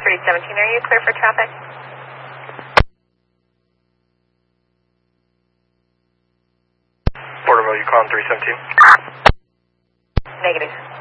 317, are you clear for traffic? Porterville, you calling 317? Negative.